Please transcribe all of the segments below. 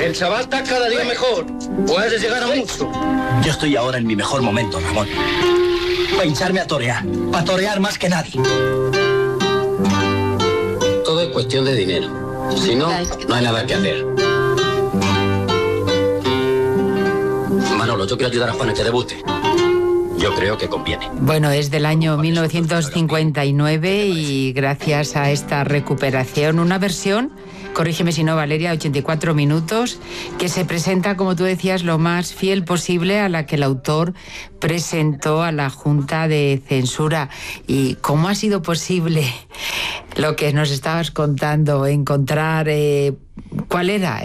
El chaval está cada día mejor. Puedes llegar a mucho. Yo estoy ahora en mi mejor momento, Ramón. Para hincharme a torear más que nadie. Todo es cuestión de dinero. Si no, no hay nada que hacer. Manolo, yo quiero ayudar a Juan a que debute. Yo creo que conviene. Bueno, es del año 1959 y gracias a esta recuperación, una versión, corrígeme si no, Valeria, 84 minutos, que se presenta, como tú decías, lo más fiel posible a la que el autor presentó a la Junta de Censura. ¿Y cómo ha sido posible lo que nos estabas contando, encontrar cuál era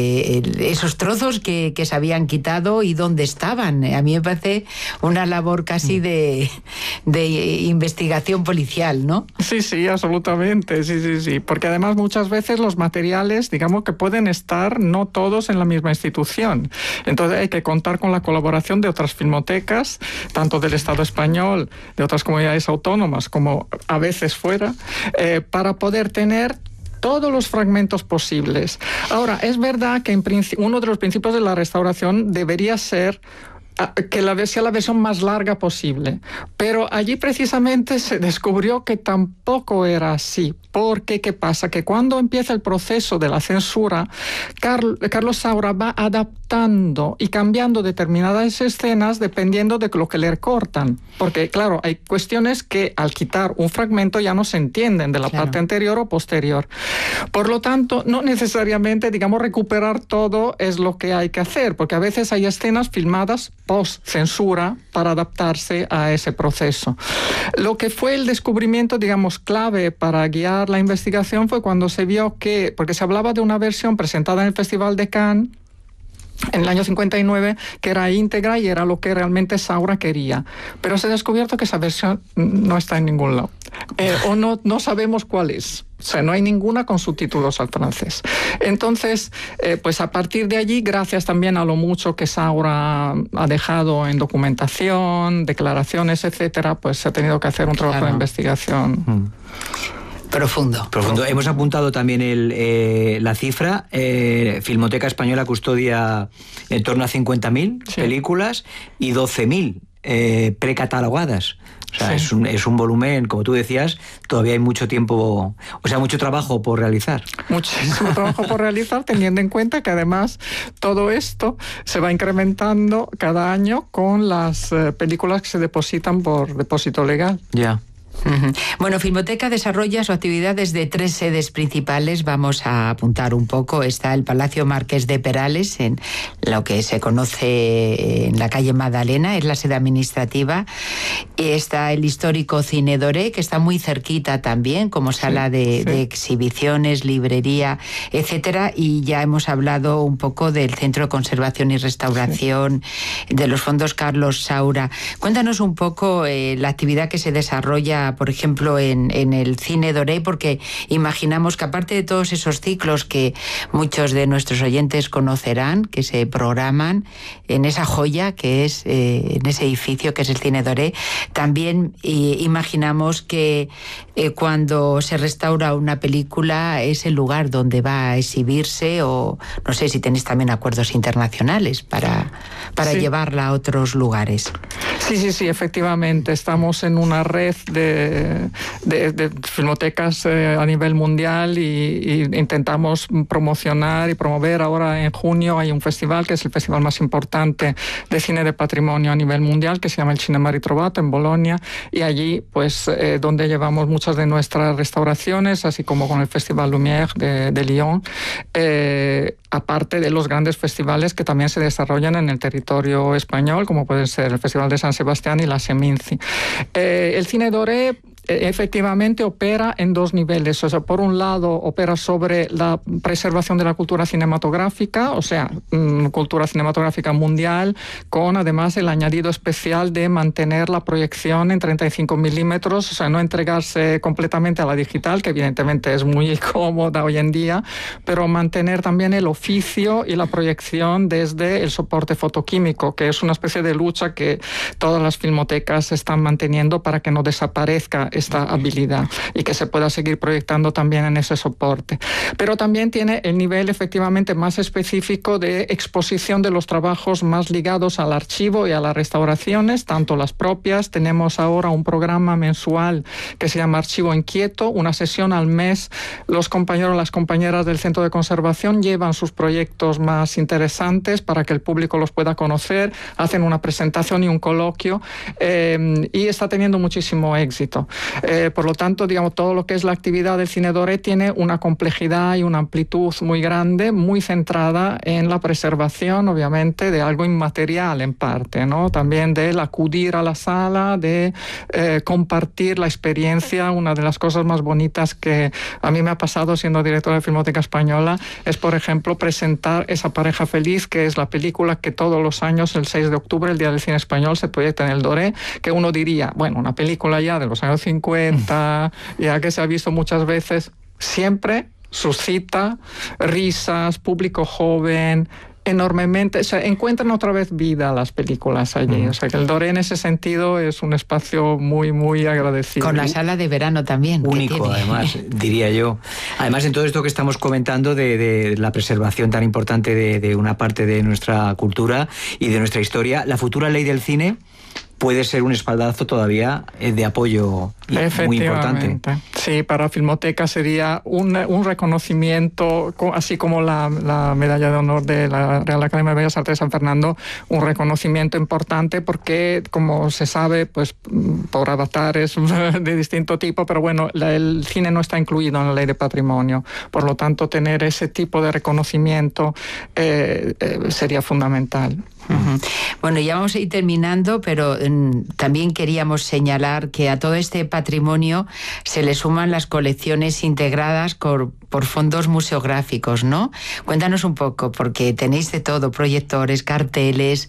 esos trozos que se habían quitado y dónde estaban? A mí me parece una labor casi de investigación policial, ¿no? Sí, absolutamente, sí. Porque además muchas veces los materiales, digamos que pueden estar no todos en la misma institución. Entonces hay que contar con la colaboración de otras filmotecas, tanto del Estado español, de otras comunidades autónomas, como a veces fuera, para poder tener todos los fragmentos posibles. Ahora, es verdad que uno de los principios de la restauración debería ser que sea la versión más larga posible. Pero allí precisamente se descubrió que tampoco era así. Porque, ¿qué pasa? Que cuando empieza el proceso de la censura, Carlos Saura va adaptando y cambiando determinadas escenas dependiendo de lo que le cortan. Porque, claro, hay cuestiones que al quitar un fragmento ya no se entienden de la parte anterior o posterior. Por lo tanto, no necesariamente, digamos, recuperar todo es lo que hay que hacer, porque a veces hay escenas filmadas post-censura para adaptarse a ese proceso. Lo que fue el descubrimiento, digamos, clave para guiar la investigación fue cuando se vio que, porque se hablaba de una versión presentada en el Festival de Cannes en el año 59, que era íntegra y era lo que realmente Saura quería. Pero se ha descubierto que esa versión no está en ningún lado. O no sabemos cuál es. O sea, no hay ninguna con subtítulos al francés. Entonces, pues a partir de allí, gracias también a lo mucho que Saura ha dejado en documentación, declaraciones, etcétera, pues se ha tenido que hacer un trabajo de investigación. Profundo. Hemos apuntado también la cifra. Filmoteca Española custodia en torno a 50.000 películas y 12.000 precatalogadas. O sea, es un volumen, como tú decías, todavía hay mucho tiempo, mucho trabajo por realizar. Muchísimo trabajo por realizar, teniendo en cuenta que además todo esto se va incrementando cada año con las películas que se depositan por depósito legal. Ya. Bueno, Filmoteca desarrolla su actividad desde 3 sedes principales. Vamos a apuntar un poco. Está el Palacio Marqués de Perales, en lo que se conoce en la calle Magdalena, es la sede administrativa. Está el histórico Cine Doré, que está muy cerquita también, como sala de exhibiciones, librería, etcétera. Y ya hemos hablado un poco del Centro de Conservación y Restauración, de los fondos Carlos Saura. Cuéntanos un poco la actividad que se desarrolla, por ejemplo, en el Cine Doré, porque imaginamos que aparte de todos esos ciclos que muchos de nuestros oyentes conocerán, que se programan en esa joya que es, en ese edificio que es el Cine Doré, también imaginamos que cuando se restaura una película es el lugar donde va a exhibirse, o no sé si tenéis también acuerdos internacionales para llevarla a otros lugares. Sí, efectivamente. Estamos en una red de filmotecas a nivel mundial y intentamos promocionar y promover. Ahora en junio hay un festival que es el festival más importante de cine de patrimonio a nivel mundial, que se llama el Cinema Ritrovato en Bolonia, y allí pues donde llevamos muchas de nuestras restauraciones, así como con el Festival Lumière de Lyon, aparte de los grandes festivales que también se desarrollan en el territorio español, como pueden ser el Festival de San Sebastián y la Seminci. El Cine Doré efectivamente opera en 2 niveles. O sea, por un lado opera sobre la preservación de la cultura cinematográfica, o sea, cultura cinematográfica mundial, con además el añadido especial de mantener la proyección en 35 milímetros, o sea, no entregarse completamente a la digital, que evidentemente es muy cómoda hoy en día, pero mantener también el oficio y la proyección desde el soporte fotoquímico, que es una especie de lucha que todas las filmotecas están manteniendo para que no desaparezca esta habilidad y que se pueda seguir proyectando también en ese soporte. Pero también tiene el nivel efectivamente más específico de exposición de los trabajos más ligados al archivo y a las restauraciones, tanto las propias. Tenemos ahora un programa mensual que se llama Archivo Inquieto, una sesión al mes. Los compañeros, las compañeras del Centro de Conservación llevan sus proyectos más interesantes para que el público los pueda conocer, hacen una presentación y un coloquio, y está teniendo muchísimo éxito. Por lo tanto, digamos, todo lo que es la actividad del Cine Doré tiene una complejidad y una amplitud muy grande, muy centrada en la preservación, obviamente, de algo inmaterial en parte, ¿no? También del acudir a la sala, de compartir la experiencia. Una de las cosas más bonitas que a mí me ha pasado siendo directora de Filmoteca Española es, por ejemplo, presentar Esa pareja feliz, que es la película que todos los años, el 6 de octubre, el Día del Cine Español, se proyecta en el Doré, que uno diría, bueno, una película ya de los años 50, ya que se ha visto muchas veces, siempre suscita risas, público joven, enormemente, o sea, encuentran otra vez vida las películas allí. O sea, que el Doré en ese sentido es un espacio muy, muy agradecido. Con la sala de verano también. Único, además, diría yo. Además, en todo esto que estamos comentando de la preservación tan importante de una parte de nuestra cultura y de nuestra historia, la futura ley del cine puede ser un espaldarazo todavía de apoyo muy importante. Sí, para Filmoteca sería un reconocimiento, así como la medalla de honor de la Real Academia de Bellas Artes de San Fernando, un reconocimiento importante porque, como se sabe, pues por avatares de distinto tipo, pero bueno, el cine no está incluido en la Ley de Patrimonio. Por lo tanto, tener ese tipo de reconocimiento sería fundamental. Uh-huh. Bueno, ya vamos a ir terminando, pero también queríamos señalar que a todo este patrimonio se le suman las colecciones integradas por fondos museográficos, ¿no? Cuéntanos un poco, porque tenéis de todo, proyectores, carteles.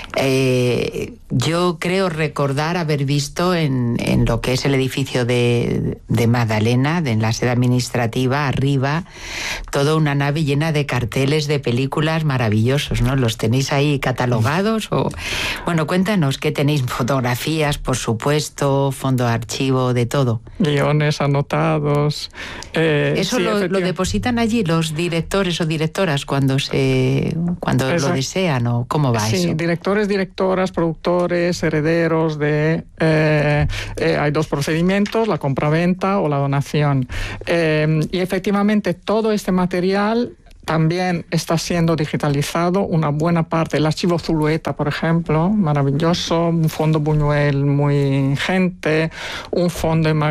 Yo creo recordar haber visto en lo que es el edificio de Magdalena, en la sede administrativa, arriba, toda una nave llena de carteles de películas maravillosos, ¿no? ¿Los tenéis ahí catalogados? Bueno, cuéntanos, ¿qué tenéis? Fotografías, por supuesto, fondo de archivo, de todo. Guiones anotados. Eso sí, lo depositan allí los directores o directoras cuando lo desean, ¿o cómo va eso? Sí, directores, directoras, productores, herederos hay dos procedimientos, la compraventa o la donación. Y efectivamente todo este material también está siendo digitalizado, una buena parte. El archivo Zulueta, por ejemplo, maravilloso, un fondo Buñuel muy ingente, un fondo Emma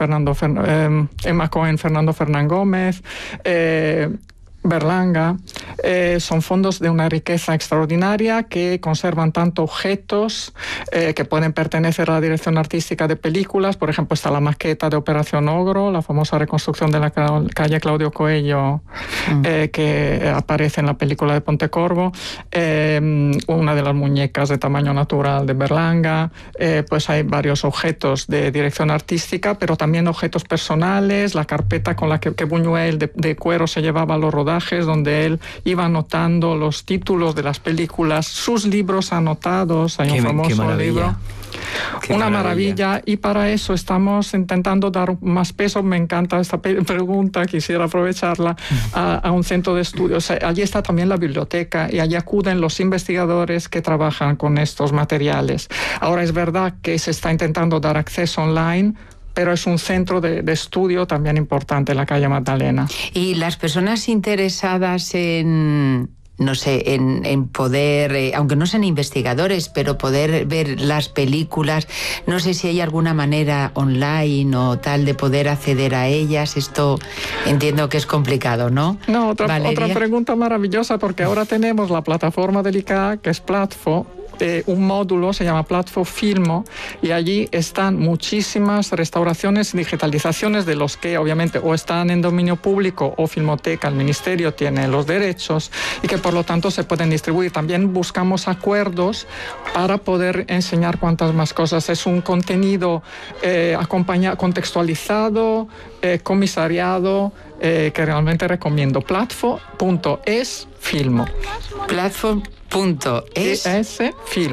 Cohen, Fernando Fernán Gómez, Berlanga, son fondos de una riqueza extraordinaria que conservan tanto objetos que pueden pertenecer a la dirección artística de películas. Por ejemplo, está la maqueta de Operación Ogro, la famosa reconstrucción de la calle Claudio Coello, que aparece en la película de Pontecorvo, una de las muñecas de tamaño natural de Berlanga. Pues hay varios objetos de dirección artística, pero también objetos personales, la carpeta con la que Buñuel de cuero se llevaba a los rodajes, donde él iba anotando los títulos de las películas, sus libros anotados. Hay un famoso libro. Una maravilla, y para eso estamos intentando dar más peso. Me encanta esta pregunta, quisiera aprovecharla, a un centro de estudios. Allí está también la biblioteca y allí acuden los investigadores que trabajan con estos materiales. Ahora es verdad que se está intentando dar acceso online, pero es un centro de estudio también importante en la calle Magdalena. Y las personas interesadas en poder, aunque no sean investigadores, pero poder ver las películas, no sé si hay alguna manera online o tal de poder acceder a ellas. Esto entiendo que es complicado, ¿no? No, otra pregunta maravillosa, porque ahora tenemos la plataforma del ICA, que es Platfo. Un módulo se llama Platfo Filmo, y allí están muchísimas restauraciones y digitalizaciones de los que obviamente o están en dominio público o Filmoteca, el Ministerio tiene los derechos, y que por lo tanto se pueden distribuir. También buscamos acuerdos para poder enseñar cuantas más cosas. Es un contenido contextualizado, comisariado, que realmente recomiendo. Platfo.es Filmo. Platfo.es Filmo.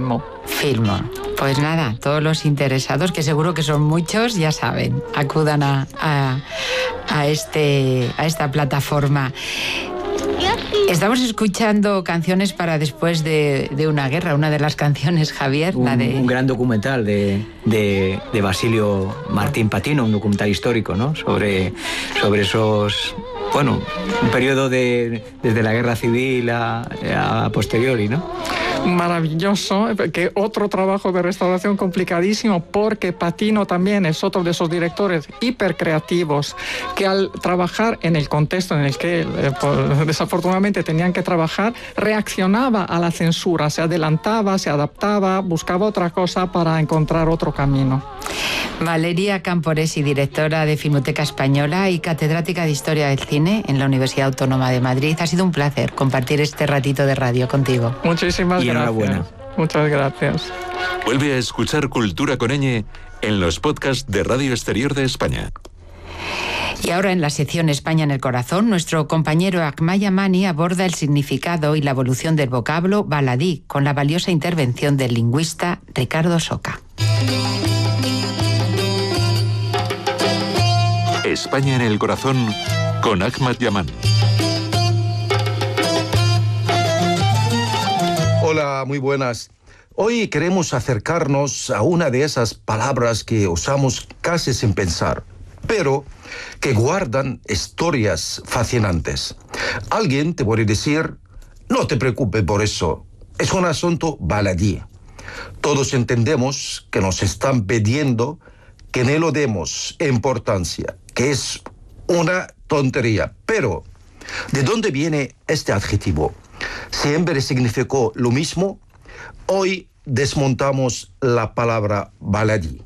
Filmo. Pues nada, todos los interesados, que seguro que son muchos, ya saben, acudan a esta plataforma. Estamos escuchando canciones para después de una guerra. Una de las canciones, Javier, un gran documental de Basilio Martín Patino, un documental histórico, ¿no? Sobre esos... Bueno, un periodo desde la guerra civil a posteriori, ¿no? Maravilloso, que otro trabajo de restauración complicadísimo, porque Patino también es otro de esos directores hipercreativos que al trabajar en el contexto en el que desafortunadamente tenían que trabajar, reaccionaba a la censura, se adelantaba, se adaptaba, buscaba otra cosa para encontrar otro camino. Valeria Camporesi, directora de Filmoteca Española y catedrática de Historia del Cine en la Universidad Autónoma de Madrid. Ha sido un placer compartir este ratito de radio contigo. Muchísimas gracias. Enhorabuena. Muchas gracias. Vuelve a escuchar Cultura con Ñ en los podcasts de Radio Exterior de España. Y ahora en la sección España en el Corazón, nuestro compañero Akmal Yamani aborda el significado y la evolución del vocablo baladí con la valiosa intervención del lingüista Ricardo Soca. España en el Corazón con Akmal Yamani. Hola, muy buenas. Hoy queremos acercarnos a una de esas palabras que usamos casi sin pensar, pero que guardan historias fascinantes. Alguien te puede decir, no te preocupes por eso, es un asunto baladí. Todos entendemos que nos están pidiendo que no le demos importancia, que es una tontería. Pero, ¿de dónde viene este adjetivo? Siempre significó lo mismo. Hoy desmontamos la palabra baladí.